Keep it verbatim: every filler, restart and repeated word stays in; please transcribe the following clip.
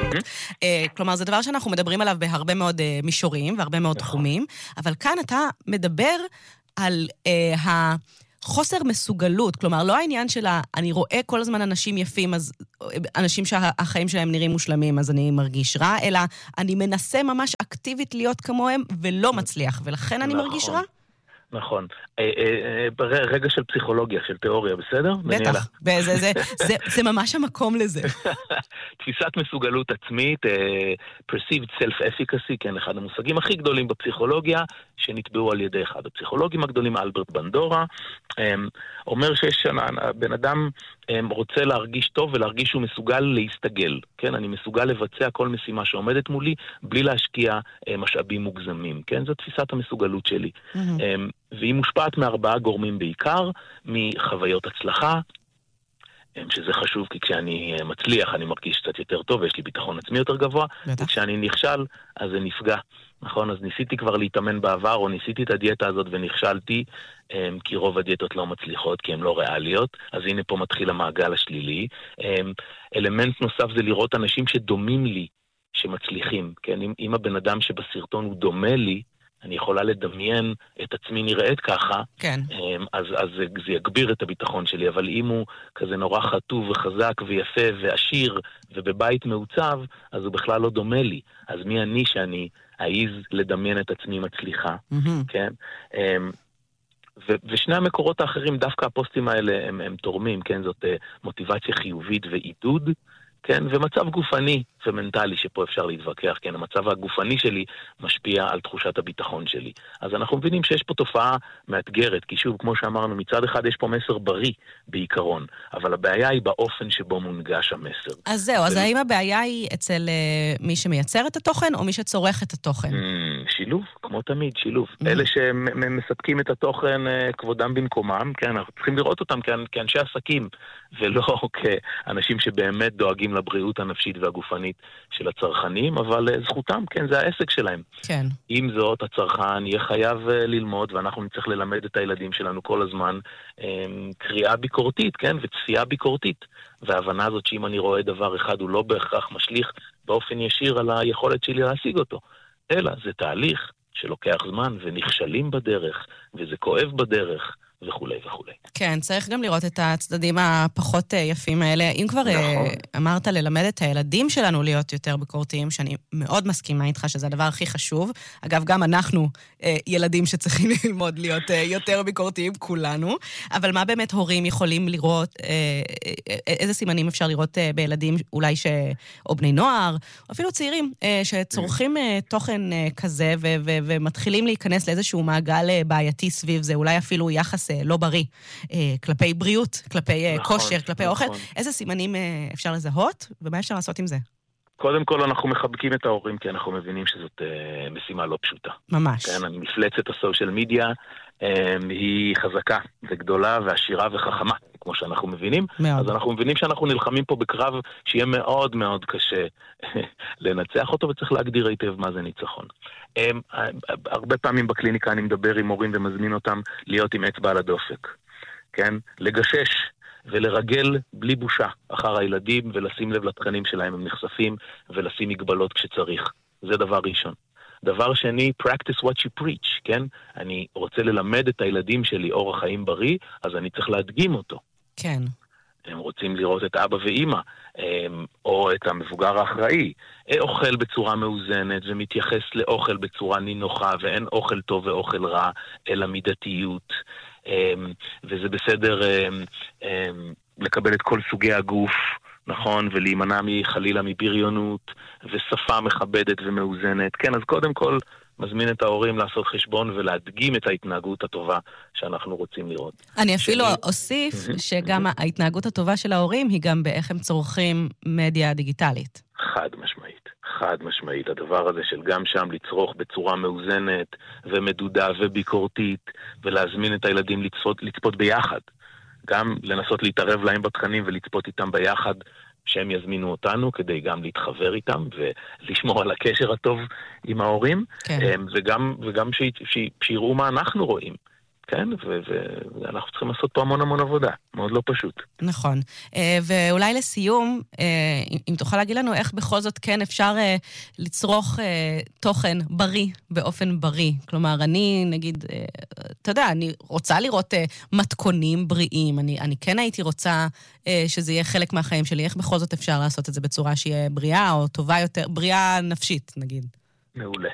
כלומר, זה דבר שאנחנו מדברים עליו בהרבה מאוד מישורים והרבה מאוד תחומים, אבל כאן אתה מדבר על החוסר מסוגלות, כלומר, לא העניין שלה, אני רואה כל הזמן אנשים יפים, אז אנשים שהחיים שלהם נראים מושלמים, אז אני מרגיש רע, אלא אני מנסה ממש אקטיבית להיות כמוהם ולא מצליח, ולכן אני מרגיש רע. נכון. רגע של פסיכולוגיה, של תיאוריה, בסדר? בטח. זה ממש המקום לזה. תפיסת מסוגלות עצמית, perceived self-efficacy, כן, אחד המושגים הכי גדולים בפסיכולוגיה, שנטבעו על ידי אחד הפסיכולוגים הגדולים, אלברט בנדורה, אומר שיש בן אדם רוצה להרגיש טוב ולהרגיש שהוא מסוגל להסתגל. כן, אני מסוגל לבצע כל משימה שעומדת מולי, בלי להשקיע משאבים מוגזמים. כן, זו תפיסת המסוגלות שלי. והיא מושפעת מארבעה גורמים בעיקר, מחוויות הצלחה, שזה חשוב כי כשאני מצליח אני מרגיש קצת יותר טוב ויש לי ביטחון עצמי יותר גבוה, וכשאני נכשל אז זה נפגע. נכון, אז ניסיתי כבר להתאמן בעבר, או ניסיתי את הדיאטה הזאת ונכשלתי, כי רוב הדיאטות לא מצליחות, כי הן לא ריאליות, אז הנה פה מתחיל המעגל השלילי. אלמנט נוסף זה לראות אנשים שדומים לי, שמצליחים, כן? אם, אם הבן אדם שבסרטון הוא דומה לי, אני יכולה לדמיין את עצמי נראית ככה, כן. אז, אז זה, זה יגביר את הביטחון שלי, אבל אם הוא כזה נורא חטוב וחזק ויפה ועשיר ובבית מעוצב, אז הוא בכלל לא דומה לי. אז מי אני שאני אעיז לדמיין את עצמי מצליחה, mm-hmm. כן? ו- ושני המקורות האחרים, דווקא הפוסטים האלה הם, הם תורמים, כן? זאת מוטיבציה חיובית ועידוד, כן, ומצב גופני ומנטלי שפה אפשר להתווכח, כן, המצב הגופני שלי משפיע על תחושת הביטחון שלי. אז אנחנו מבינים שיש פה תופעה מאתגרת, כי שוב, כמו שאמרנו, מצד אחד יש פה מסר בריא בעיקרון, אבל הבעיה היא באופן שבו מונגש המסר. אז זהו, אז האם הבעיה היא אצל מי שמייצר את התוכן, או מי שצורך את התוכן? שילוב, כמו תמיד, שילוב. אלה שמספקים את התוכן כבודם במקומם, כן, אנחנו צריכים לראות אותם כאנשי עסקים, ולא כאנשים שבאמת דואגים לבריאות הנפשית והגופנית של הצרכנים, אבל זכותם, כן, זה העסק שלהם. כן. עם זאת, הצרכן יהיה חייב ללמוד, ואנחנו נצטרך ללמד את הילדים שלנו כל הזמן קריאה ביקורתית, כן, וצפייה ביקורתית. וההבנה הזאת שאם אני רואה דבר אחד, הוא לא בהכרח משליך באופן ישיר על היכולת שלי להשיג אותו. אלא זה תהליך שלוקח זמן, ונכשלים בדרך, וזה כואב בדרך, וכו' וכו'. כן, צריך גם לראות את הצדדים הפחות יפים האלה. אם כבר נכון. אמרת ללמד את הילדים שלנו להיות יותר ביקורתיים, שאני מאוד מסכימה איתך שזה הדבר הכי חשוב. אגב, גם אנחנו ילדים שצריכים ללמוד להיות יותר ביקורתיים, כולנו. אבל מה באמת הורים יכולים לראות, איזה סימנים אפשר לראות בילדים אולי ש... או בני נוער, או אפילו צעירים, שצורכים תוכן כזה ו- ו- ומתחילים להיכנס לאיזשהו מעגל בעייתי סביב זה, אולי אפילו יחס לא בריא, כלפי בריאות, כלפי נכון, כושר, כלפי נכון. אוכל. איזה סימנים אפשר לזהות, ומה אפשר לעשות עם זה? קודם כל אנחנו מחבקים את ההורים, כי אנחנו מבינים שזאת אה, משימה לא פשוטה. ממש. כן, מפלצת הסושיאל מדיה אה, היא חזקה וגדולה ועשירה וחכמה, כמו שאנחנו מבינים. מאוד. אז אנחנו מבינים שאנחנו נלחמים פה בקרב שיהיה מאוד מאוד קשה לנצח אותו, וצריך להגדיר היטב מה זה ניצחון. אה, הרבה פעמים בקליניקה אני מדבר עם הורים ומזמין אותם להיות עם אצבע על הדופק. כן? לגשש. ולרגל בלי בושה אחר הילדים, ולשים לב לתכנים שלהם הם נחשפים, ולשים מגבלות כשצריך. זה דבר ראשון. דבר שני, practice what you preach, כן? אני רוצה ללמד את הילדים שלי אורח חיים בריא, אז אני צריך להדגים אותו. כן. הם רוצים לראות את אבא ואמא, או את המבוגר האחראי, אוכל בצורה מאוזנת, ומתייחס לאוכל בצורה נינוחה, ואין אוכל טוב ואוכל רע, אלא מידתיות. וזה בסדר לקבל את כל סוגי הגוף, נכון, ולהימנע מחלילה מבריונות, ושפה מכבדת ומאוזנת. כן, אז קודם כל מזמין את ההורים לעשות חשבון ולהדגים את ההתנהגות הטובה שאנחנו רוצים לראות. אני אפילו אוסיף שגם ההתנהגות הטובה של ההורים היא גם באיך הם צורכים מדיה דיגיטלית. חד משמעית. חד משמעית, הדבר הזה של גם שם לצרוך בצורה מאוזנת ומדודה וביקורתית, ולהזמין את הילדים לצפות, לצפות ביחד. גם לנסות להתערב להם בתכנים ולצפות איתם ביחד, שהם יזמינו אותנו כדי גם להתחבר איתם ולשמור על הקשר הטוב עם ההורים, כן. וגם, וגם ש, ש, שיראו מה אנחנו רואים. כן, ואנחנו צריכים לעשות פה המון המון עבודה, מאוד לא פשוט. נכון. ואולי לסיום, אם תוכל להגיד לנו איך בכל זאת כן אפשר לצרוך תוכן בריא באופן בריא. כלומר, אני, נגיד, אתה יודע, אני רוצה לראות מתכונים בריאים, אני, אני כן הייתי רוצה שזה יהיה חלק מהחיים שלי, איך בכל זאת אפשר לעשות את זה בצורה שיהיה בריאה או טובה יותר, בריאה נפשית, נגיד. מעולה.